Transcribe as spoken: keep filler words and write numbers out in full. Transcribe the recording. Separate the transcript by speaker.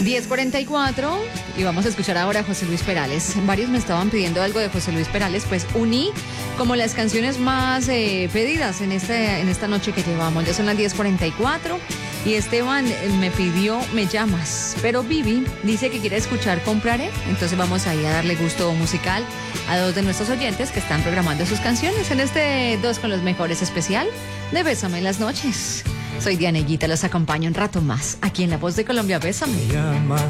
Speaker 1: diez cuarenta y cuatro y vamos a escuchar ahora a José Luis Perales. Varios me estaban pidiendo algo de José Luis Perales, pues uní como las canciones más eh, pedidas en, este, en esta noche que llevamos. Ya son las diez cuarenta y cuatro y Esteban me pidió Me Llamas, pero Vivi dice que quiere escuchar Compraré, entonces vamos ahí a darle gusto musical a dos de nuestros oyentes que están programando sus canciones en este Dos con los Mejores especial de Bésame en las noches. Soy Dianellita, los acompaño un rato más aquí en La Voz de Colombia. Bésame.
Speaker 2: Me llamas